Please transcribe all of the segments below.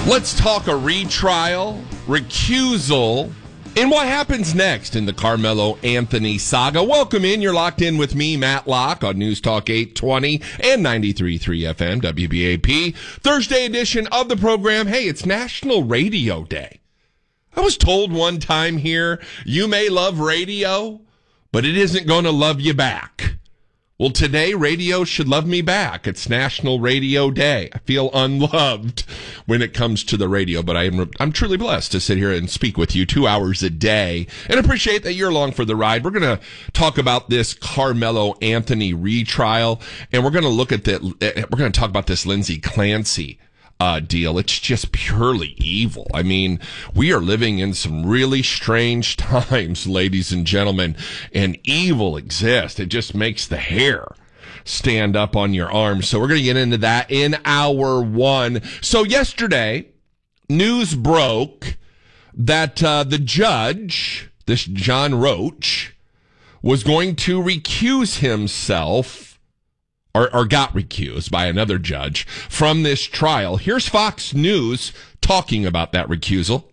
Let's talk a retrial, recusal, and what happens next in the Carmelo Anthony saga. Welcome in. You're locked in with me, Matt Locke, on News Talk 820 and 93.3 FM, WBAP. Thursday edition of the program. Hey, it's National Radio Day. I was told one time here, you may love radio, but it isn't going to love you back. Well, today, radio should love me back. It's National Radio Day. I feel unloved when it comes to the radio, but I'm truly blessed to sit here and speak with you 2 hours a day and appreciate that you're along for the ride. We're going to talk about this Carmelo Anthony retrial, and we're going to look at that. We're going to talk about this Lindsey Clancy deal. It's just purely evil. I mean, we are living in some really strange times, ladies and gentlemen, and evil exists. It just makes the hair stand up on your arms. So we're going to get into that in hour one. So yesterday, news broke that the judge, this John Roach, was going to recuse himself or got recused by another judge from this trial. Here's Fox News talking about that recusal.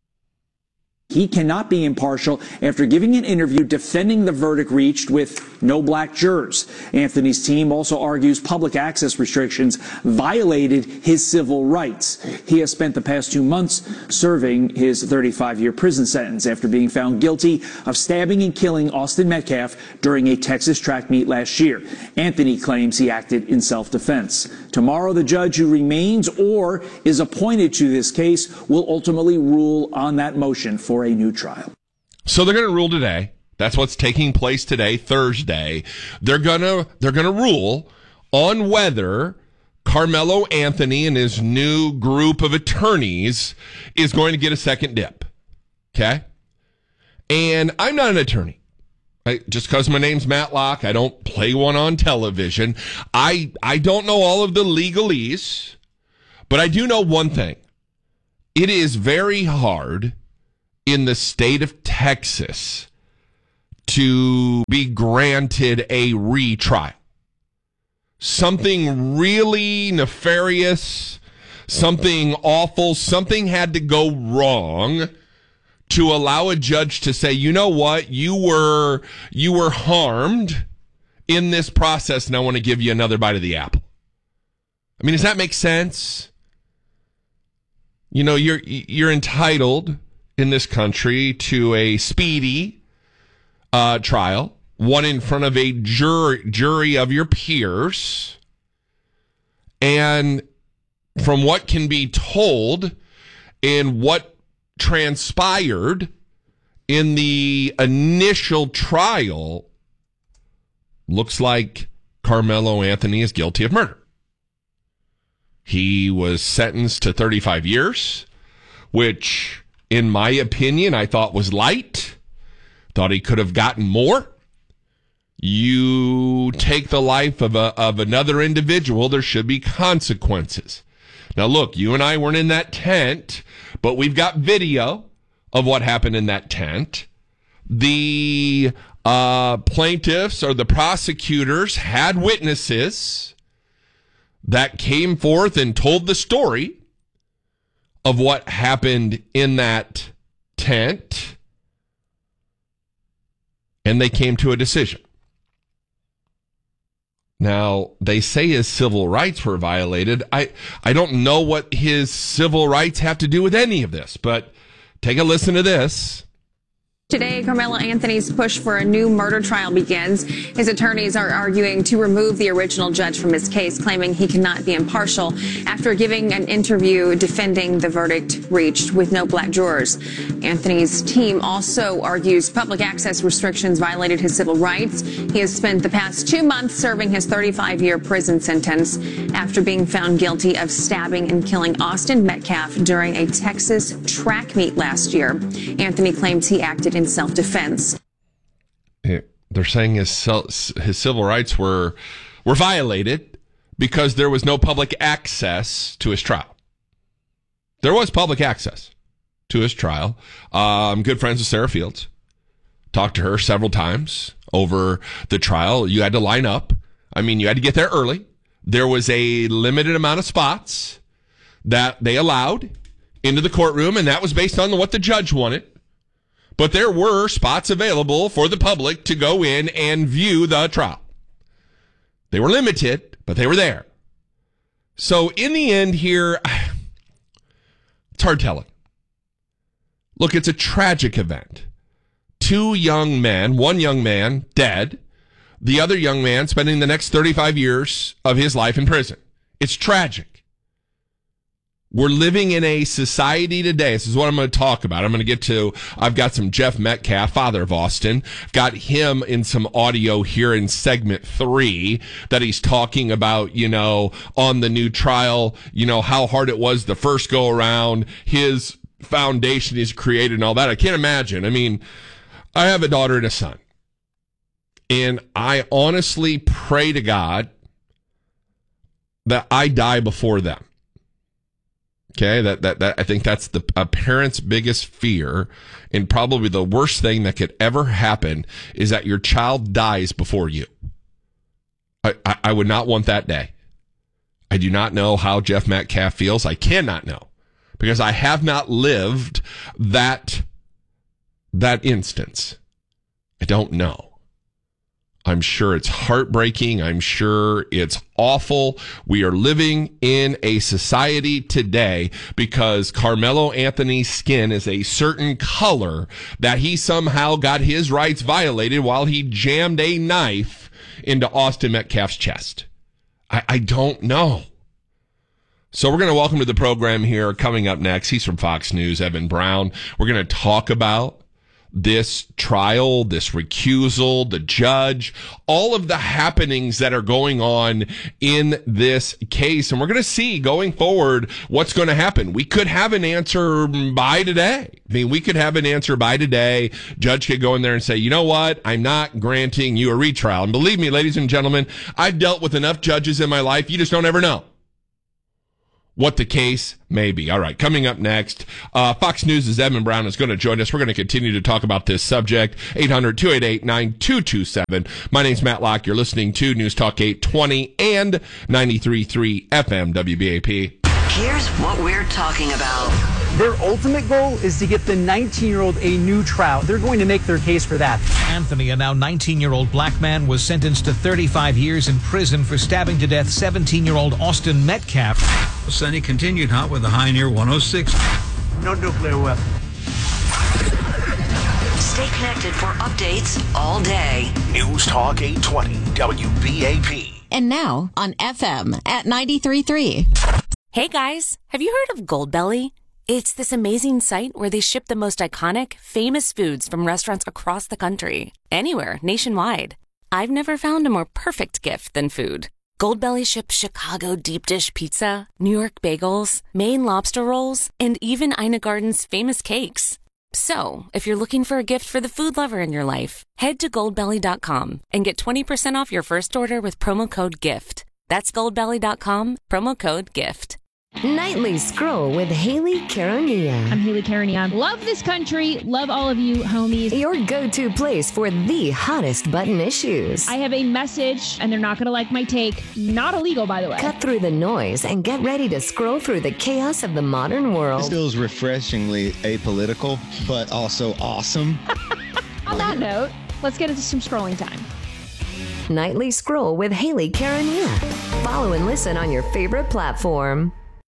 He cannot be impartial after giving an interview defending the verdict reached with no black jurors. Anthony's team also argues public access restrictions violated his civil rights. He has spent the past 2 months serving his 35-year prison sentence after being found guilty of stabbing and killing Austin Metcalf during a Texas track meet last year. Anthony claims he acted in self-defense. Tomorrow, the judge who remains or is appointed to this case will ultimately rule on that motion for a new trial. So they're going to rule today. That's what's taking place today, Thursday. They're going to rule on whether Carmelo Anthony and his new group of attorneys is going to get a second dip. Okay? And I'm not an attorney. Just because my name's Matt Locke, I don't play one on television. I don't know all of the legalese, but I do know one thing. It is very hard in the state of Texas to be granted a retrial. Something really nefarious, something awful, something had to go wrong to allow a judge to say, you know what, you were harmed in this process, and I want to give you another bite of the apple. I mean, does that make sense? You know, you're entitled in this country to a speedy trial, one in front of a jury of your peers, and from what can be told and what transpired in the initial trial, looks like Carmelo Anthony is guilty of murder. He was sentenced to 35 years, which, in my opinion, I thought was light. Thought he could have gotten more. You take the life of another individual, there should be consequences. Now, look, you and I weren't in that tent, but we've got video of what happened in that tent. The plaintiffs or the prosecutors had witnesses that came forth and told the story of what happened in that tent, and they came to a decision. Now, they say his civil rights were violated. I don't know what his civil rights have to do with any of this, but take a listen to this. Today, Carmelo Anthony's push for a new murder trial begins. His attorneys are arguing to remove the original judge from his case, claiming he cannot be impartial after giving an interview defending the verdict reached with no black jurors. Anthony's team also argues public access restrictions violated his civil rights. He has spent the past 2 months serving his 35-year prison sentence after being found guilty of stabbing and killing Austin Metcalf during a Texas track meet last year. Anthony claims he acted in self-defense. They're saying his civil rights were violated because there was no public access to his trial. There was public access to his trial. I'm good friends with Sarah Fields. Talked to her several times over the trial. You had to line up. I mean, you had to get there early. There was a limited amount of spots that they allowed into the courtroom, and that was based on what the judge wanted. But there were spots available for the public to go in and view the trial. They were limited, but they were there. So in the end here, it's hard telling. Look, it's a tragic event. 2 young men, one young man dead, the other young man spending the next 35 years of his life in prison. It's tragic. We're living in a society today. This is what I'm going to talk about. I've got some Jeff Metcalf, father of Austin. I've got him in some audio here in segment 3 that he's talking about, on the new trial, how hard it was the first go around, his foundation he's created and all that. I can't imagine. I mean, I have a daughter and a son, and I honestly pray to God that I die before them. Okay, that I think that's a parent's biggest fear, and probably the worst thing that could ever happen is that your child dies before you. I would not want that day. I do not know how Jeff Metcalf feels. I cannot know, because I have not lived that instance. I don't know. I'm sure it's heartbreaking. I'm sure it's awful. We are living in a society today because Carmelo Anthony's skin is a certain color that he somehow got his rights violated while he jammed a knife into Austin Metcalf's chest. I don't know. So we're going to welcome to the program here, coming up next, he's from Fox News, Evan Brown. We're going to talk about this trial, this recusal, the judge, all of the happenings that are going on in this case. And we're going to see going forward what's going to happen. We could have an answer by today. Judge could go in there and say, you know what? I'm not granting you a retrial. And believe me, ladies and gentlemen, I've dealt with enough judges in my life. You just don't ever know what the case may be. All right, coming up next, Fox News' Evan Brown is going to join us. We're going to continue to talk about this subject. 800-288-9227. My name's Matt Locke. You're listening to News Talk 820 and 93.3 FM WBAP. Here's what we're talking about. Their ultimate goal is to get the 19-year-old a new trial. They're going to make their case for that. Anthony, a now 19-year-old black man, was sentenced to 35 years in prison for stabbing to death 17-year-old Austin Metcalf. Sunny continued hot with a high near 106. No nuclear weapon. Stay connected for updates all day. News Talk 820 WBAP. And now on FM at 93.3. Hey guys, have you heard of Goldbelly? It's this amazing site where they ship the most iconic, famous foods from restaurants across the country. Anywhere, nationwide. I've never found a more perfect gift than food. Goldbelly ships Chicago deep dish pizza, New York bagels, Maine lobster rolls, and even Ina Garten's famous cakes. So, if you're looking for a gift for the food lover in your life, head to goldbelly.com and get 20% off your first order with promo code GIFT. That's goldbelly.com, promo code GIFT. Nightly Scroll with Haley Carania. I'm Haley Carania. Love this country. Love all of you, homies. Your go-to place for the hottest button issues. I have a message, and they're not going to like my take. Not illegal, by the way. Cut through the noise and get ready to scroll through the chaos of the modern world. This feels refreshingly apolitical, but also awesome. On that note, let's get into some scrolling time. Nightly Scroll with Haley Carania. Follow and listen on your favorite platform.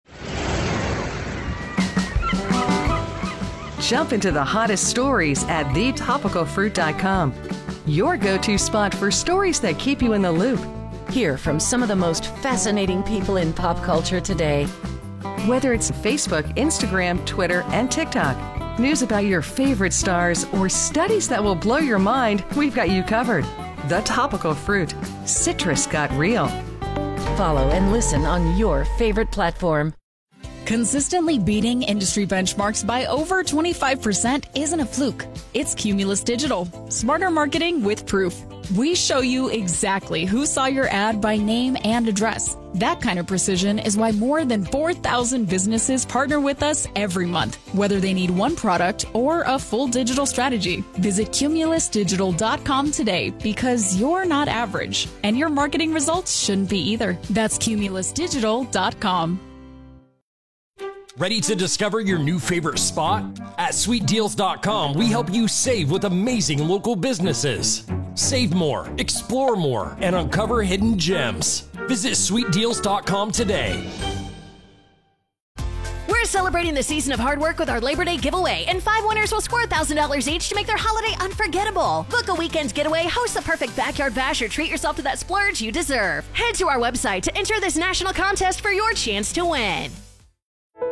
Jump into the hottest stories at thetopicalfruit.com. Your go-to spot for stories that keep you in the loop. Hear from some of the most fascinating people in pop culture today. Whether it's Facebook, Instagram, Twitter, and TikTok, news about your favorite stars, or studies that will blow your mind, we've got you covered. The Topical Fruit. Citrus got real. Follow and listen on your favorite platform. Consistently beating industry benchmarks by over 25% isn't a fluke. It's Cumulus Digital. Smarter marketing with proof. We show you exactly who saw your ad by name and address. That kind of precision is why more than 4,000 businesses partner with us every month, whether they need one product or a full digital strategy. Visit cumulusdigital.com today because you're not average, and your marketing results shouldn't be either. That's cumulusdigital.com. Ready to discover your new favorite spot? At sweetdeals.com, we help you save with amazing local businesses. Save more, explore more, and uncover hidden gems. Visit sweetdeals.com today. We're celebrating the season of hard work with our Labor Day giveaway, and 5 winners will score $1,000 each to make their holiday unforgettable. Book a weekend getaway, host the perfect backyard bash, or treat yourself to that splurge you deserve. Head to our website to enter this national contest for your chance to win.